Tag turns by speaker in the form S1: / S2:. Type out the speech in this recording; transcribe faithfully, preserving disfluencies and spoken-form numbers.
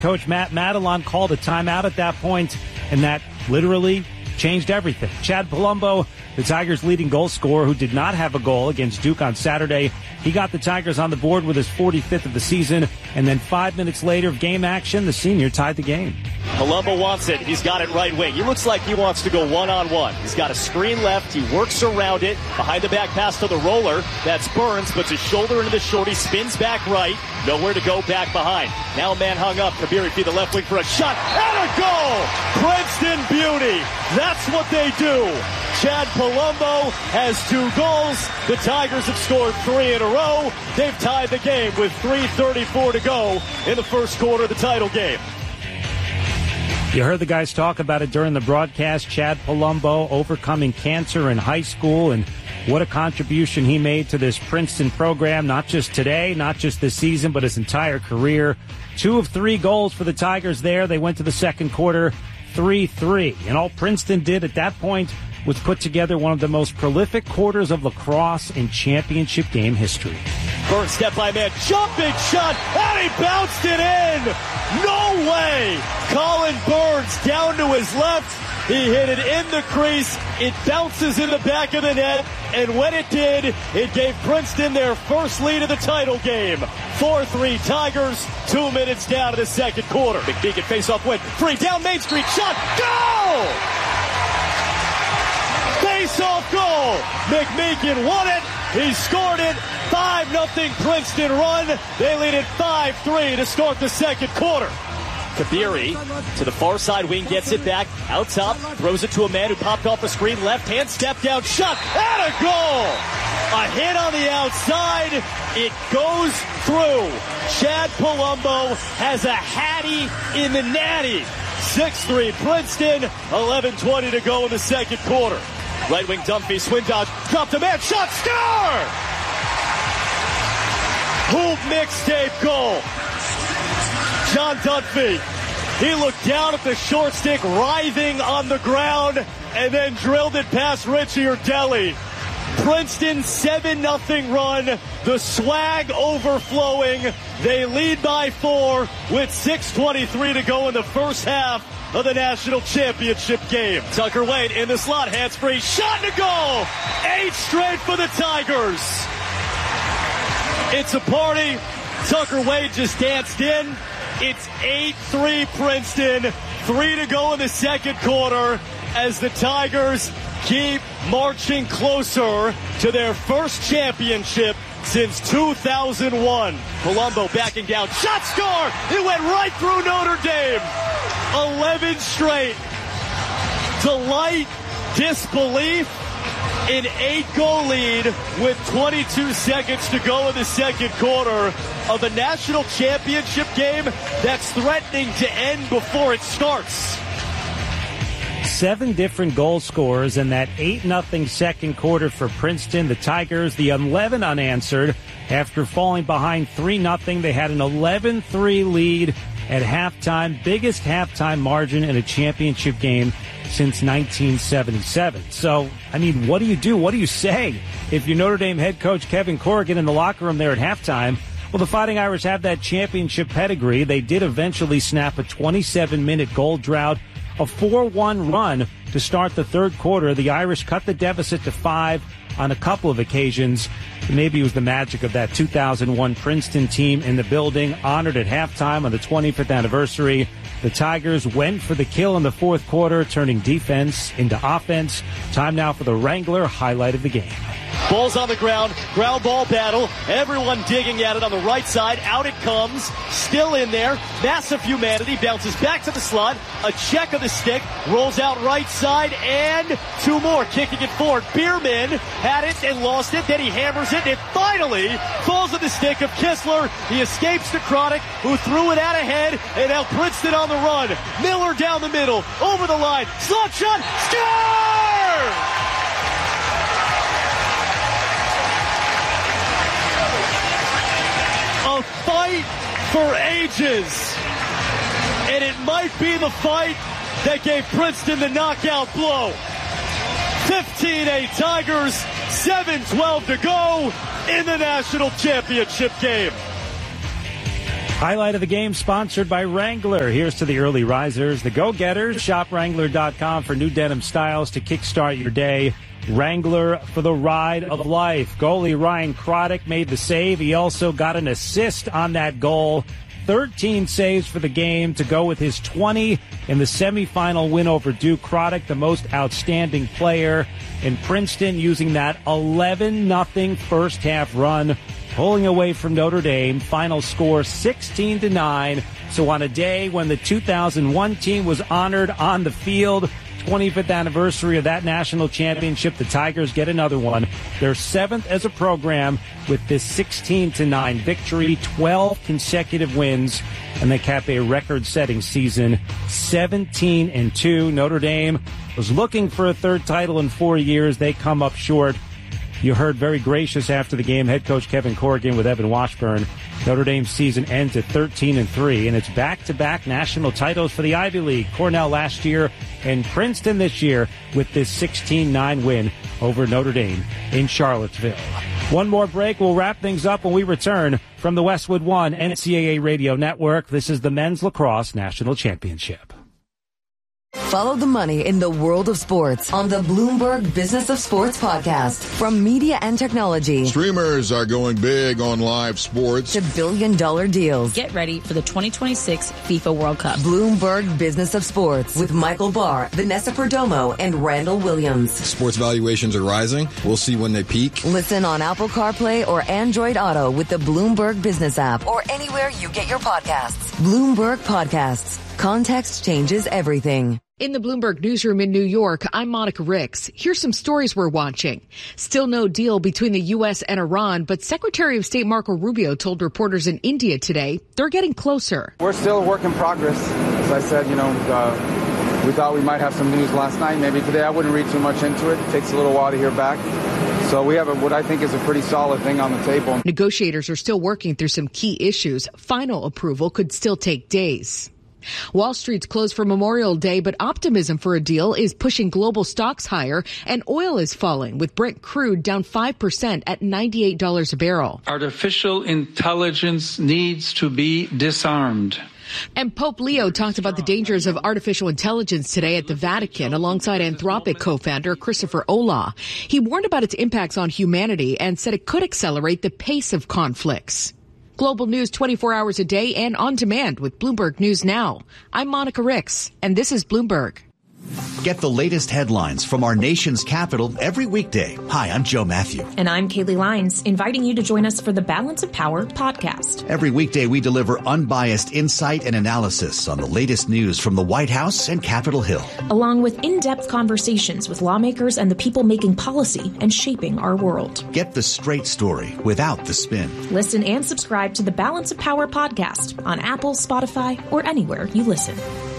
S1: Coach Matt Madelon called a timeout at that point, and that literally changed everything. Chad Palumbo, the Tigers' leading goal scorer, who did not have a goal against Duke on Saturday, he got the Tigers on the board with his forty-fifth of the season, and then five minutes later of game action, the senior tied the game.
S2: Palumbo wants it. He's got it right wing. He looks like he wants to go one-on-one. He's got a screen left. He works around it. Behind the back pass to the roller. That's Burns. Puts his shoulder into the shorty. Spins back right. Nowhere to go back behind. Now man hung up. Kabiri feed the left wing for a shot. And a goal! Princeton beauty. That's what they do. Chad Palumbo has two goals. The Tigers have scored three in a row. They've tied the game with three thirty-four to go in the first quarter of the title game.
S1: You heard the guys talk about it during the broadcast. Chad Palumbo overcoming cancer in high school, and what a contribution he made to this Princeton program, not just today, not just this season, but his entire career. Two of three goals for the Tigers there. They went to the second quarter three three. And all Princeton did at that point was put together one of the most prolific quarters of lacrosse in championship game history.
S2: Burns step by man, jumping shot, and he bounced it in! No way! Colin Burns down to his left. He hit it in the crease. It bounces in the back of the net, and when it did, it gave Princeton their first lead of the title game. four three Tigers, two minutes down to the second quarter. McMeekin face-off win. Free down Main Street, shot, goal! Face-off goal. McMeekin won it. He scored it. five nothing Princeton run. They lead it five three to start the second quarter. Kabiri to the far side wing, gets it back out top, throws it to a man who popped off a screen, left hand, step down, shot, and a goal! A hit on the outside, it goes through. Chad Palumbo has a hattie in the natty. six three Princeton, eleven twenty to go in the second quarter. Right wing Dunphy, swing dodge, dropped a man, shot, score! Hoop mixtape goal. John Dunphy, he looked down at the short stick, writhing on the ground, and then drilled it past Richie Urdelli. Princeton seven nothing run, the swag overflowing. They lead by four with six twenty-three to go in the first half of the national championship game. Tucker Wade in the slot, hands free, shot and a goal! Eight straight for the Tigers. It's a party. Tucker Wade just danced in. It's eight three Princeton. Three to go in the second quarter as the Tigers keep marching closer to their first championship since two thousand one. Palumbo backing down. Shot, score! It went right through Notre Dame. eleven straight. Delight, disbelief. An eight-goal lead with twenty-two seconds to go in the second quarter of a national championship game that's threatening to end before it starts.
S1: Seven different goal scorers in that eight nothing second quarter for Princeton. The Tigers, the eleven unanswered. After falling behind three nothing, they had an eleven three lead at halftime. Biggest halftime margin in a championship game since nineteen seventy-seven. So, I mean, what do you do? What do you say if you're Notre Dame head coach Kevin Corrigan in the locker room there at halftime? Well, the Fighting Irish have that championship pedigree. They did eventually snap a twenty-seven minute goal drought, a four one run to start the third quarter. The Irish cut the deficit to five on a couple of occasions. Maybe it was the magic of that two thousand one Princeton team in the building, honored at halftime on the twenty-fifth anniversary. The Tigers went for the kill in the fourth quarter, turning defense into offense. Time now for the Wrangler highlight of the game.
S2: Ball's on the ground, ground ball battle. Everyone digging at it on the right side. Out it comes, still in there. Massive humanity, bounces back to the slot. A check of the stick, rolls out right side, and two more kicking it forward. Bierman had it and lost it. Then he hammers it, and it finally falls at the stick of Kistler. He escapes to Chronic, who threw it out ahead, and now Princeton on the run. Miller down the middle, over the line, slot shot, score! A fight for ages. And it might be the fight that gave Princeton the knockout blow. fifteen eight Tigers, seven twelve to go in the national championship game.
S1: Highlight of the game sponsored by Wrangler. Here's to the early risers, the go-getters. Shop Wrangler dot com for new denim styles to kickstart your day. Wrangler for the ride of life. Goalie Ryan Croddick made the save. He also got an assist on that goal. thirteen saves for the game to go with his twenty in the semifinal win over Duke. Croddick, the most outstanding player in Princeton, using that eleven nothing first half run, pulling away from Notre Dame. Final score sixteen to nine. So on a day when the two thousand one team was honored on the field, twenty-fifth anniversary of that national championship, the Tigers get another one. Their seventh as a program with this sixteen to nine victory, twelve consecutive wins, and they cap a record-setting season, seventeen and two. Notre Dame was looking for a third title in four years. They come up short. You heard very gracious after the game head coach Kevin Corrigan with Evan Washburn. Notre Dame's season ends at thirteen and three, and it's back-to-back national titles for the Ivy League. Cornell last year and Princeton this year with this sixteen nine win over Notre Dame in Charlottesville. One more break. We'll wrap things up when we return from the Westwood One N C double A Radio Network. This is the Men's Lacrosse National Championship.
S3: Follow the money in the world of sports on the Bloomberg Business of Sports podcast. From media and technology,
S4: streamers are going big on live sports,
S3: to billion-dollar deals.
S5: Get ready for the twenty twenty-six FIFA World Cup.
S3: Bloomberg Business of Sports with Michael Barr, Vanessa Perdomo, and Randall Williams.
S6: Sports valuations are rising. We'll see when they peak.
S3: Listen on Apple CarPlay or Android Auto with the Bloomberg Business app or anywhere you get your podcasts. Bloomberg Podcasts. Context changes everything.
S7: In the Bloomberg newsroom in New York, I'm Monica Ricks. Here's some stories we're watching. Still no deal between the U S and Iran, but Secretary of State Marco Rubio told reporters in India today they're getting closer.
S8: We're still a work in progress. As I said, you know, uh, we thought we might have some news last night. Maybe today. I wouldn't read too much into it. It takes a little while to hear back. So we have a, what I think is a pretty solid thing on the table.
S7: Negotiators are still working through some key issues. Final approval could still take days. Wall Street's closed for Memorial Day, but optimism for a deal is pushing global stocks higher, and oil is falling, with Brent crude down five percent at ninety-eight dollars a barrel.
S9: Artificial intelligence needs to be disarmed.
S7: And Pope Leo talked about the dangers of artificial intelligence today at the Vatican alongside Anthropic co-founder Christopher Olah. He warned about its impacts on humanity and said it could accelerate the pace of conflicts. Global news twenty-four hours a day and on demand with Bloomberg News Now. I'm Monica Ricks, and this is Bloomberg.
S10: Get the latest headlines from our nation's capital every weekday. Hi, I'm Joe Matthew.
S5: And I'm Kaylee Lyons, inviting you to join us for the Balance of Power podcast.
S10: Every weekday, we deliver unbiased insight and analysis on the latest news from the White House and Capitol Hill,
S5: along with in-depth conversations with lawmakers and the people making policy and shaping our world.
S10: Get the straight story without the spin.
S5: Listen and subscribe to the Balance of Power podcast on Apple, Spotify, or anywhere you listen.